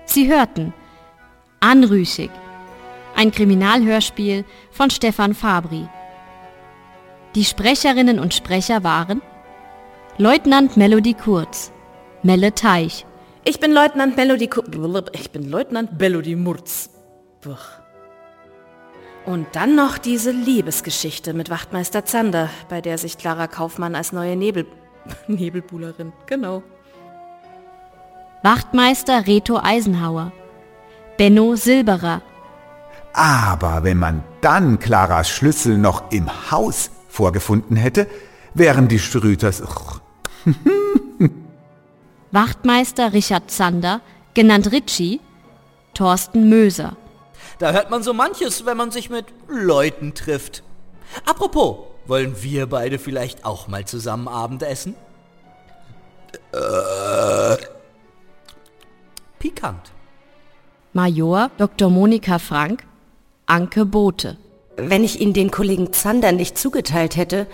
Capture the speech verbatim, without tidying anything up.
Sie hörten Anrüchig, ein Kriminalhörspiel von Stefan Fabri. Die Sprecherinnen und Sprecher waren Leutnant Melody Kurz, Melle Teich. Ich bin Leutnant Melody Kurz. Ich bin Leutnant Melody Murz. Buch. Und dann noch diese Liebesgeschichte mit Wachtmeister Zander, bei der sich Clara Kaufmann als neue Nebel... Nebelbuhlerin, genau. Wachtmeister Reto Eisenhauer, Benno Silberer. Aber wenn man dann Claras Schlüssel noch im Haus vorgefunden hätte, wären die Schröters... Wachtmeister Richard Zander, genannt Ritchie, Thorsten Möser. Da hört man so manches, wenn man sich mit Leuten trifft. Apropos, wollen wir beide vielleicht auch mal zusammen Abendessen? Äh. Pikant. Major Doktor Monika Frank, Anke Bote. Wenn ich Ihnen den Kollegen Zander nicht zugeteilt hätte,